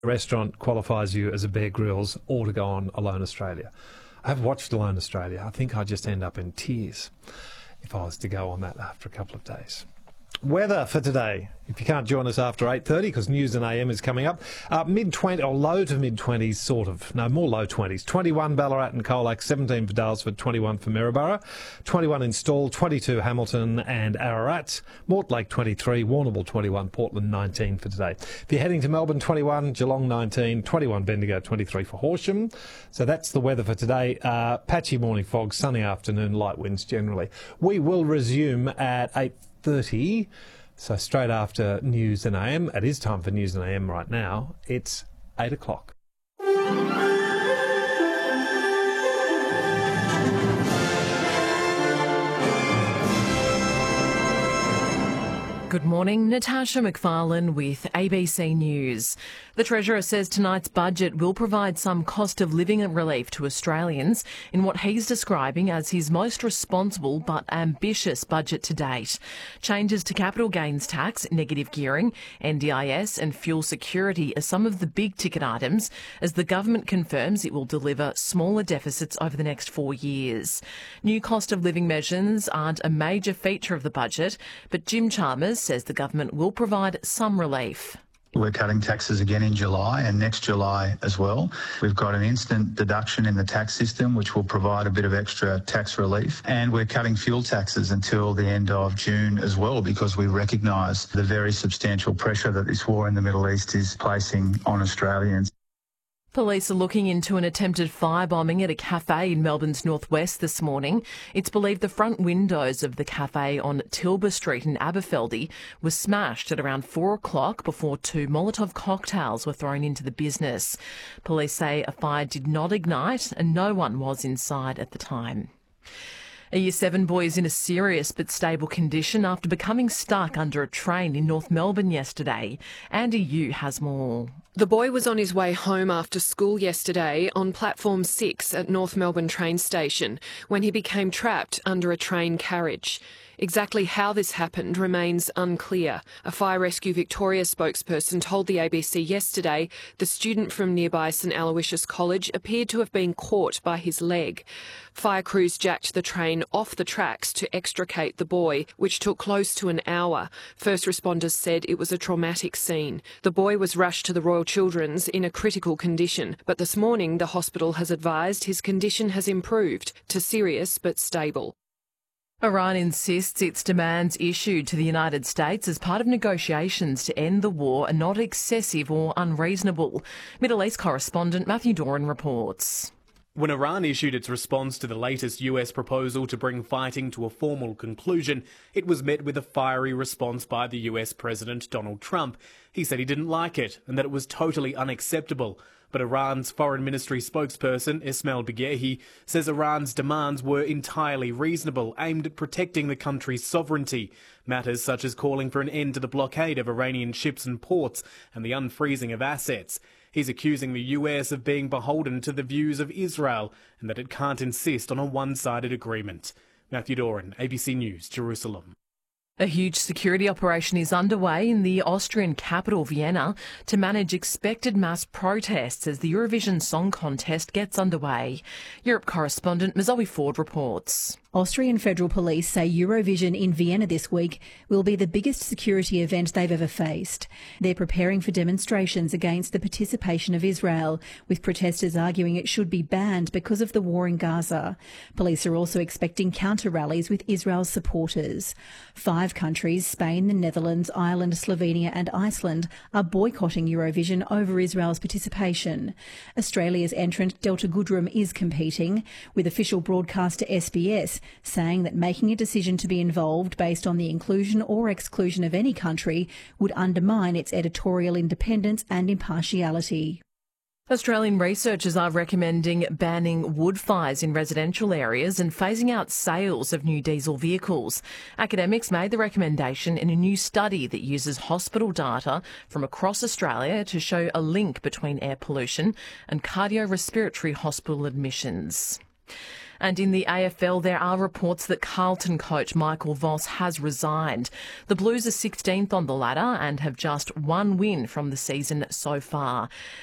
The restaurant qualifies you as a Bear Grylls or to go on Alone Australia. I have watched Alone Australia. I think I'd just end up in tears if I was to go on that after a couple of days. Weather for today. If you can't join us after 8:30 because News and AM is coming up, mid-20 or low to mid-20s, sort of. No, more low 20s. 21 Ballarat and Colac, 17 for Daylesford, 21 for Maryborough, 21 in Stawell, 22 Hamilton and Ararat, Mortlake 23, Warrnambool 21, Portland 19 for today. If you're heading to Melbourne, 21, Geelong 19, 21 Bendigo, 23 for Horsham. So that's the weather for today. Patchy morning fog, sunny afternoon, light winds generally. We will resume at 8:30. So straight after News and AM, it is time for News and AM right now. It's 8 o'clock. Good morning, Natasha McFarlane with ABC News. The Treasurer says tonight's budget will provide some cost of living relief to Australians in what he's describing as his most responsible but ambitious budget to date. Changes to capital gains tax, negative gearing, NDIS and fuel security are some of the big ticket items as the government confirms it will deliver smaller deficits over the next 4 years. New cost of living measures aren't a major feature of the budget, but Jim Chalmers says the government will provide some relief. We're cutting taxes again in July and next July as well. We've got an instant deduction in the tax system which will provide a bit of extra tax relief, and we're cutting fuel taxes until the end of June as well because we recognise the very substantial pressure that this war in the Middle East is placing on Australians. Police are looking into an attempted firebombing at a cafe in Melbourne's northwest this morning. It's believed the front windows of the cafe on Tilber Street in Aberfeldy were smashed at around 4 o'clock before 2 Molotov cocktails were thrown into the business. Police say a fire did not ignite and no one was inside at the time. A Year 7 boy is in a serious but stable condition after becoming stuck under a train in North Melbourne yesterday. Andy Yu has more. The boy was on his way home after school yesterday on platform 6 at North Melbourne train station when he became trapped under a train carriage. Exactly how this happened remains unclear. A Fire Rescue Victoria spokesperson told the ABC yesterday the student from nearby St Aloysius College appeared to have been caught by his leg. Fire crews jacked the train off the tracks to extricate the boy, which took close to an hour. First responders said it was a traumatic scene. The boy was rushed to the Royal Children's in a critical condition, but this morning the hospital has advised his condition has improved to serious but stable. Iran insists its demands issued to the United States as part of negotiations to end the war are not excessive or unreasonable. Middle East correspondent Matthew Doran reports. When Iran issued its response to the latest US proposal to bring fighting to a formal conclusion, it was met with a fiery response by the US President Donald Trump. He said he didn't like it and that it was totally unacceptable. But Iran's Foreign Ministry spokesperson, Ismail Baghaei, says Iran's demands were entirely reasonable, aimed at protecting the country's sovereignty. Matters such as calling for an end to the blockade of Iranian ships and ports and the unfreezing of assets. He's accusing the US of being beholden to the views of Israel and that it can't insist on a one-sided agreement. Matthew Doran, ABC News, Jerusalem. A huge security operation is underway in the Austrian capital, Vienna, to manage expected mass protests as the Eurovision Song Contest gets underway. Europe correspondent Mazoe Ford reports. Austrian Federal Police say Eurovision in Vienna this week will be the biggest security event they've ever faced. They're preparing for demonstrations against the participation of Israel, with protesters arguing it should be banned because of the war in Gaza. Police are also expecting counter-rallies with Israel's supporters. 5 countries, Spain, the Netherlands, Ireland, Slovenia and Iceland, are boycotting Eurovision over Israel's participation. Australia's entrant Delta Goodrem is competing, with official broadcaster SBS saying that making a decision to be involved based on the inclusion or exclusion of any country would undermine its editorial independence and impartiality. Australian researchers are recommending banning wood fires in residential areas and phasing out sales of new diesel vehicles. Academics made the recommendation in a new study that uses hospital data from across Australia to show a link between air pollution and cardiorespiratory hospital admissions. And in the AFL, there are reports that Carlton coach Michael Voss has resigned. The Blues are 16th on the ladder and have just one win from the season so far.